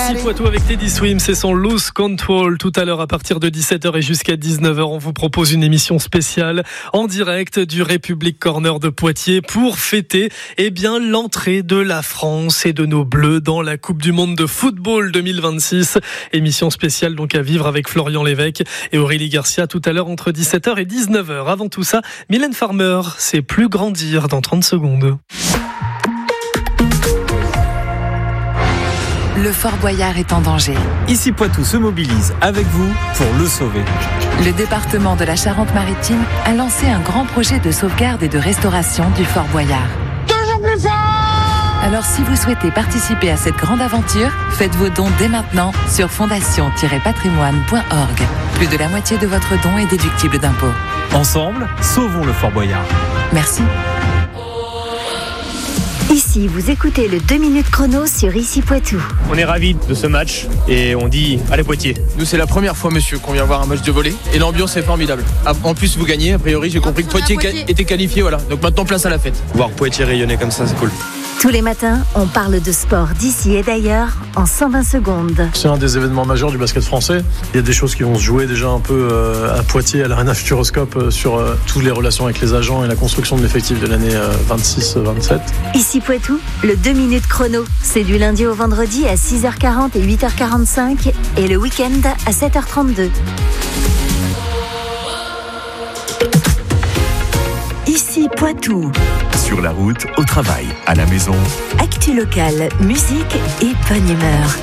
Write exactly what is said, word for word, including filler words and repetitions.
Ici Poitou avec Teddy Swim, c'est son Lose Control. Tout à l'heure à partir de dix-sept heures et jusqu'à dix-neuf heures, on vous propose une émission spéciale en direct du République Corner de Poitiers pour fêter eh bien, l'entrée de la France et de nos Bleus dans la Coupe du Monde de football deux mille vingt-six. Émission spéciale donc à vivre avec Florian Lévesque et Aurélie Garcia tout à l'heure entre dix-sept heures et dix-neuf heures. Avant tout ça, Mylène Farmer, c'est plus grandir dans trente secondes. Le Fort Boyard est en danger. Ici Poitou se mobilise avec vous pour le sauver. Le département de la Charente-Maritime a lancé un grand projet de sauvegarde et de restauration du Fort Boyard. Toujours plus fort! Alors si vous souhaitez participer à cette grande aventure, faites vos dons dès maintenant sur fondation tiret patrimoine point org. Plus de la moitié de votre don est déductible d'impôts. Ensemble, sauvons le Fort Boyard. Merci. Ici, vous écoutez le deux minutes chrono sur Ici Poitou. On est ravis de ce match et on dit allez Poitiers. Nous c'est la première fois monsieur qu'on vient voir un match de volley et l'ambiance est formidable. En plus vous gagnez, a priori j'ai compris que Poitiers, Poitiers était qualifié, voilà. Donc maintenant place à la fête. Voir Poitiers rayonner comme ça c'est cool. Tous les matins, on parle de sport d'ici et d'ailleurs en cent vingt secondes. C'est un des événements majeurs du basket français. Il y a des choses qui vont se jouer déjà un peu euh, à Poitiers, à l'Arena Futuroscope, euh, sur euh, toutes les relations avec les agents et la construction de l'effectif de l'année euh, vingt-six vingt-sept. Ici Poitou, le deux minutes chrono. C'est du lundi au vendredi à six heures quarante et huit heures quarante-cinq et le week-end à sept heures trente-deux. Ici Poitou. Sur la route, au travail, à la maison. Actu locale, musique et bonne humeur.